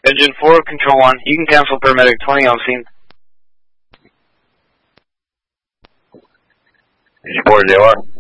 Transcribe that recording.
Engine 4, Control 1. You can cancel paramedic 20 on scene. Engine 4, JR.